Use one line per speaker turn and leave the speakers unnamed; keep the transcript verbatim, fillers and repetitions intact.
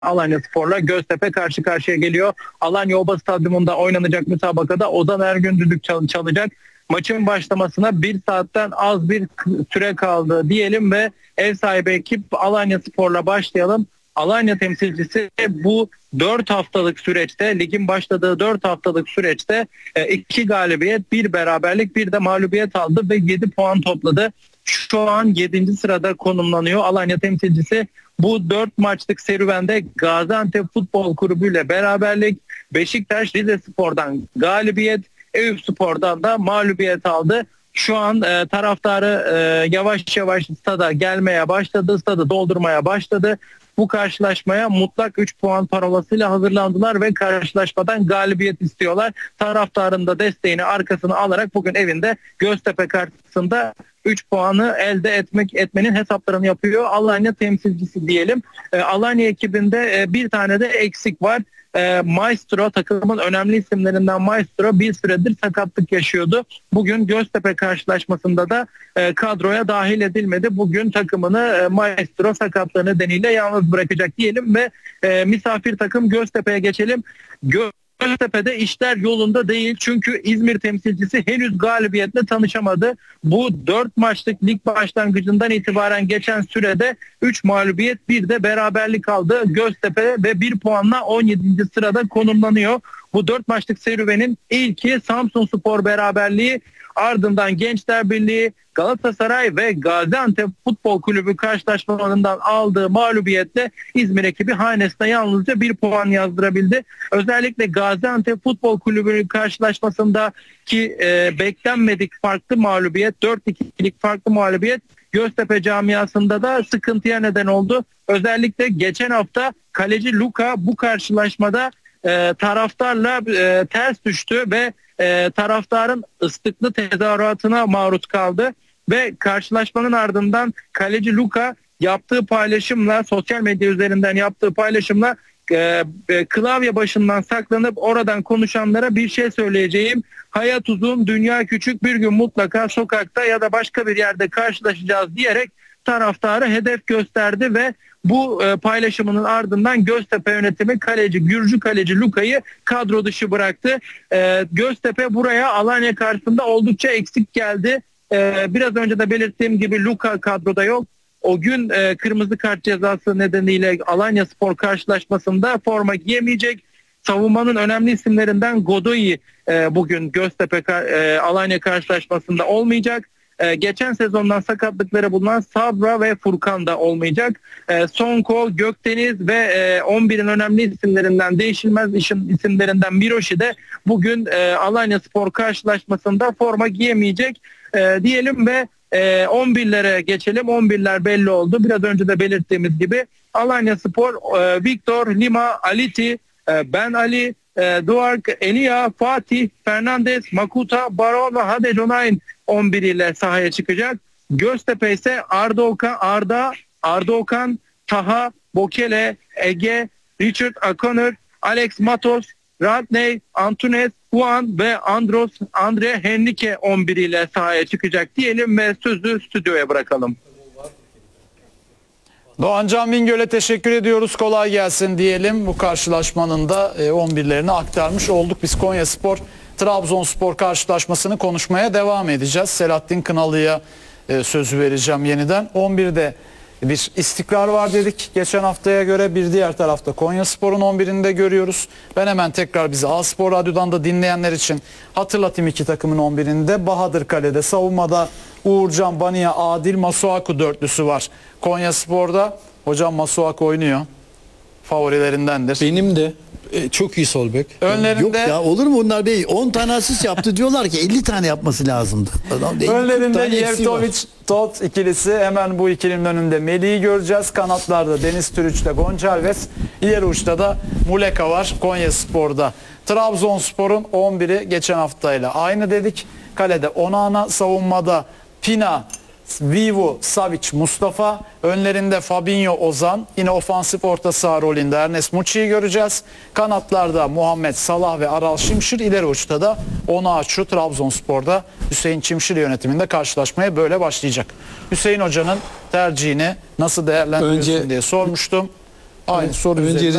Alanyaspor'la Göztepe karşı karşıya geliyor. Alanya Oba Stadyumunda oynanacak müsabakada Ozan Ergün düdük çal çalacak. Maçın başlamasına bir saatten az bir süre kaldı diyelim ve ev sahibi ekip Alanyaspor'la başlayalım. Alanya temsilcisi bu dört haftalık süreçte, ligin başladığı dört haftalık süreçte iki galibiyet, bir beraberlik, bir de mağlubiyet aldı ve yedi puan topladı. Şu an yedinci sırada konumlanıyor Alanya temsilcisi. Bu dört maçlık serüvende Gaziantep Futbol Kulübü ile beraberlik, Beşiktaş Rizespor'dan galibiyet, Eyüpspor'dan da mağlubiyet aldı. Şu an e, taraftarı e, yavaş yavaş stada gelmeye başladı, stadı doldurmaya başladı. Bu karşılaşmaya mutlak üç puan parolasıyla hazırlandılar ve karşılaşmadan galibiyet istiyorlar. Taraftarın da desteğini arkasına alarak bugün evinde Göztepe karşısında üç puanı elde etmek etmenin hesaplarını yapıyor Alanya temsilcisi diyelim. E, Alanya ekibinde e, bir tane de eksik var. E, Maestro, takımın önemli isimlerinden Maestro bir süredir sakatlık yaşıyordu. Bugün Göztepe karşılaşmasında da e, kadroya dahil edilmedi. Bugün takımını e, Maestro sakatlığı nedeniyle yalnız bırakacak diyelim ve e, misafir takım Göztepe'ye geçelim. Gö Göztepe'de işler yolunda değil çünkü İzmir temsilcisi henüz galibiyetle tanışamadı. Bu dört maçlık lig başlangıcından itibaren geçen sürede üç mağlubiyet, bir de beraberlik aldı. Göztepe ve bir puanla on yedinci sırada konumlanıyor. Bu dört maçlık serüvenin ilki Samsunspor beraberliği, ardından Gençler Birliği, Galatasaray ve Gaziantep Futbol Kulübü karşılaşmalarından aldığı mağlubiyetle İzmir ekibi hanesine yalnızca bir puan yazdırabildi. Özellikle Gaziantep Futbol Kulübü karşılaşmasındaki e, beklenmedik farklı mağlubiyet, dört ikilik farklı mağlubiyet Göztepe camiasında da sıkıntıya neden oldu. Özellikle geçen hafta kaleci Luka bu karşılaşmada e, taraftarla e, ters düştü ve e, taraftarın ıslıklı tezahüratına maruz kaldı ve karşılaşmanın ardından kaleci Luka yaptığı paylaşımla, sosyal medya üzerinden yaptığı paylaşımla e, e, klavye başından saklanıp oradan konuşanlara bir şey söyleyeceğim. Hayat uzun, dünya küçük, bir gün mutlaka sokakta ya da başka bir yerde karşılaşacağız diyerek taraftarı hedef gösterdi ve bu e, paylaşımının ardından Göztepe yönetimi kaleci, Gürcü kaleci Luka'yı kadro dışı bıraktı. E, Göztepe buraya Alanya karşısında oldukça eksik geldi. E, biraz önce de belirttiğim gibi Luka kadroda yok. O gün e, kırmızı kart cezası nedeniyle Alanyaspor karşılaşmasında forma giyemeyecek. Savunmanın önemli isimlerinden Godoy e, bugün Göztepe e, Alanya karşılaşmasında olmayacak. Ee, geçen sezondan sakatlıkları bulunan Sabra ve Furkan da olmayacak. Ee, Sonko, Gökdeniz ve e, on birin önemli isimlerinden, değişilmez isim, isimlerinden Miroşi de bugün e, Alanyaspor karşılaşmasında forma giyemeyecek e, diyelim ve e, on birlere geçelim. on birler belli oldu. Biraz önce de belirttiğimiz gibi Alanyaspor, e, Victor, Lima, Aliti, e, Ben Ali, e, Duark, Elia, Fatih, Fernandez, Makuta, Baron ve Hade Jonayn on bir ile sahaya çıkacak. Göztepe ise Arda Okan, Arda, Arda Okan, Taha, Bokele, Ege, Richard Akonur, Alex Matos, Radney, Antunes, Juan ve Andros, Andre Henrique on bir ile sahaya çıkacak diyelim ve sözü stüdyoya bırakalım.
Doğan Can Bingöl'e teşekkür ediyoruz. Kolay gelsin diyelim. Bu karşılaşmanın da on birlerini aktarmış olduk. Biz Konyaspor Trabzonspor karşılaşmasını konuşmaya devam edeceğiz. Selahattin Kınalı'ya sözü vereceğim yeniden. on birde bir istikrar var dedik. Geçen haftaya göre bir diğer tarafta Konyaspor'un on birinde görüyoruz. Ben hemen tekrar bizi A-Spor Radyo'dan da dinleyenler için hatırlatayım iki takımın on birinde. Bahadır kalede, savunmada Uğurcan, Baniya, Adil, Masuaku dörtlüsü var. Konyaspor'da hocam Masuaku oynuyor. Favorilerindendir.
Benim de e, çok iyi sol bek.
Önlerinde
Yok ya, olur mu onlar bey? on tane asist yaptı diyorlar ki elli tane yapması lazımdı. Adam
önlerinde Yevtovic Tot ikilisi, hemen bu ikilinin önünde Melih'i göreceğiz. Kanatlarda Deniz Türüç'te Gonçalves, ileri uçta da Muleka var Konyaspor'da. Trabzonspor'un on biri geçen haftayla aynı dedik. Kalede Onana, savunmada Pina, Vivu, Savic, Mustafa, önlerinde Fabinho, Ozan, yine ofansif orta saha rolünde Ernest Muçi'yi göreceğiz. Kanatlarda Muhammed Salah ve Aral Şimşir, ileri uçta da Onaçu. Trabzonspor'da Hüseyin Çimşir yönetiminde karşılaşmaya böyle başlayacak. Hüseyin Hoca'nın tercihini nasıl değerlendiriyorsun
Önce,
diye sormuştum. Aynı soru
Önce
üzerinden